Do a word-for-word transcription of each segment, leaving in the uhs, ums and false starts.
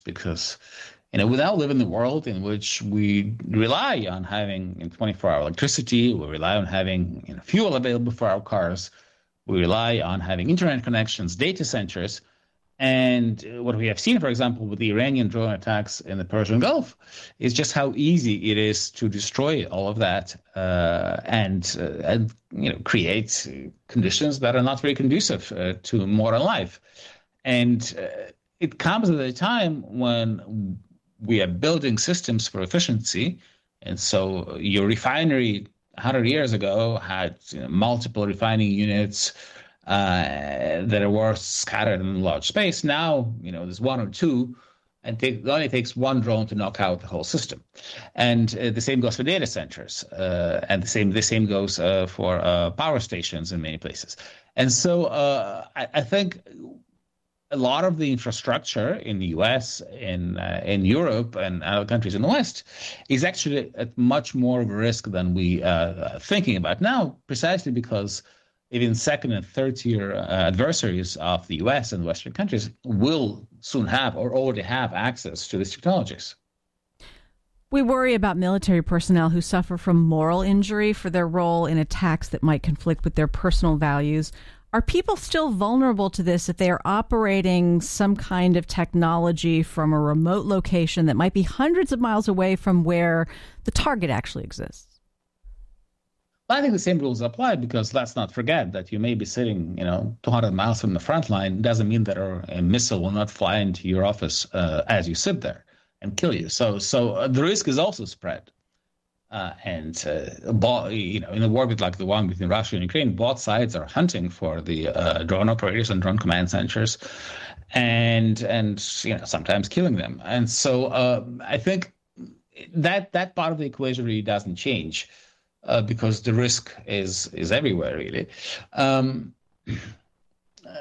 because, you know, we now live in the world in which we rely on having you know, twenty-four hour electricity. We rely on having you know, fuel available for our cars. We rely on having internet connections, data centers. And what we have seen, for example, with the Iranian drone attacks in the Persian Gulf, is just how easy it is to destroy all of that uh, and, uh, and you know create conditions that are not very conducive uh, to modern life. And uh, it comes at a time when we are building systems for efficiency. And so your refinery one hundred years ago had you know, multiple refining units uh, that were scattered in large space. Now, you know, there's one or two, and take, it only takes one drone to knock out the whole system. And uh, the same goes for data centers, uh, and the same the same goes uh, for uh, power stations in many places. And so uh, I, I think a lot of the infrastructure in the U S, in uh, in Europe, and other countries in the West is actually at much more of a risk than we uh, are thinking about now, precisely because even second and third tier uh, adversaries of the U S and Western countries will soon have or already have access to these technologies. We worry about military personnel who suffer from moral injury for their role in attacks that might conflict with their personal values. Are people still vulnerable to this if they are operating some kind of technology from a remote location that might be hundreds of miles away from where the target actually exists? I think the same rules apply, because let's not forget that you may be sitting, you know, two hundred miles from the front line. Doesn't mean that a missile will not fly into your office uh, as you sit there and kill you. So, so uh, the risk is also spread. Uh, and uh, you know, in a war like the one between Russia and Ukraine, both sides are hunting for the uh, drone operators and drone command centers, and and you know sometimes killing them. And so uh, I think that that part of the equation really doesn't change. Uh, because the risk is is everywhere, really. Um, uh,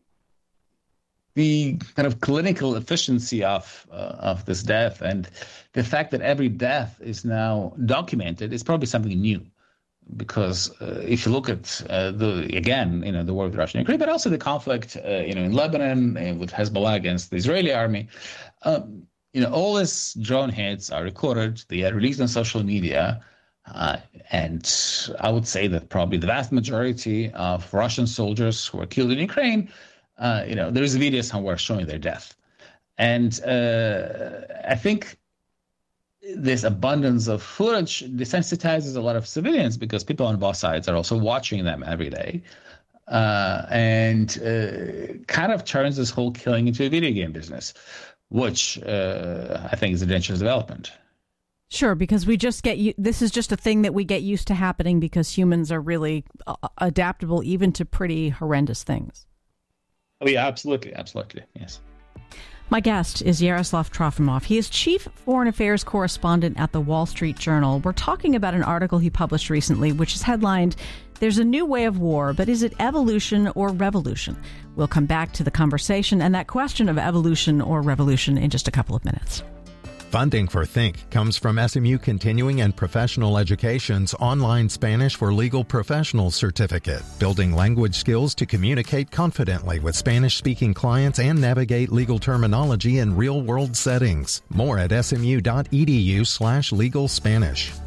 the kind of clinical efficiency of uh, of this death and the fact that every death is now documented is probably something new. Because uh, if you look at uh, the again, you know, the war with Russia and Ukraine, but also the conflict, uh, you know, in Lebanon uh, with Hezbollah against the Israeli army, um, you know, all these drone hits are recorded. They are released on social media. Uh, and I would say that probably the vast majority of Russian soldiers who were killed in Ukraine, uh, you know, there is a video somewhere showing their death. And uh, I think this abundance of footage desensitizes a lot of civilians, because people on both sides are also watching them every day, uh, and uh, kind of turns this whole killing into a video game business, which uh, I think is a dangerous development. Sure, because we just get this is just a thing that we get used to happening because humans are really uh, adaptable even to pretty horrendous things. Oh, yeah, absolutely. Absolutely. Yes. My guest is Yaroslav Trofimov. He is chief foreign affairs correspondent at the Wall Street Journal. We're talking about an article he published recently, which is headlined, "There's a New Way of War, but is it evolution or revolution?" We'll come back to the conversation and that question of evolution or revolution in just a couple of minutes. Funding for Think comes from S M U Continuing and Professional Education's online Spanish for Legal Professionals certificate, building language skills to communicate confidently with Spanish-speaking clients and navigate legal terminology in real-world settings. More at smu.edu slash legal Spanish.